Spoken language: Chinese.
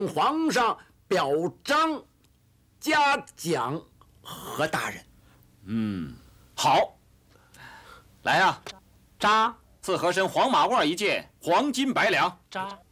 皇上表彰、嘉奖和大人。 好，来呀，扎，赐和珅黄马褂一件，黄金100两。 扎。